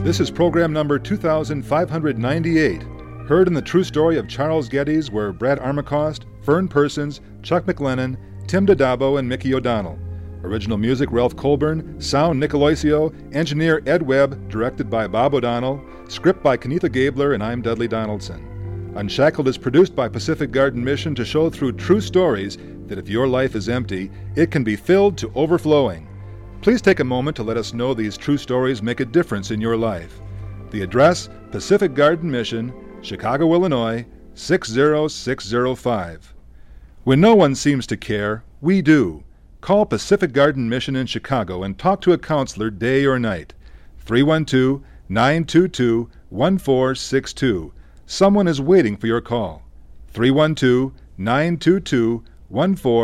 This is program number 2598, heard in the true story of Charles Geddes, where Brad Armacost, Fern Persons, Chuck McLennan, Tim DiDabo, and Mickey O'Donnell. Original music Ralph Colburn, sound Nicoloisio, engineer Ed Webb, directed by Bob O'Donnell, script by Kenitha Gabler, and I'm Dudley Donaldson. Unshackled is produced by Pacific Garden Mission to show through true stories that if your life is empty, it can be filled to overflowing. Please take a moment to let us know these true stories make a difference in your life. The address, Pacific Garden Mission, Chicago, Illinois, 60605. When no one seems to care, we do. Call Pacific Garden Mission in Chicago and talk to a counselor day or night. 312-922-1462. Someone is waiting for your call. 312-922-1462.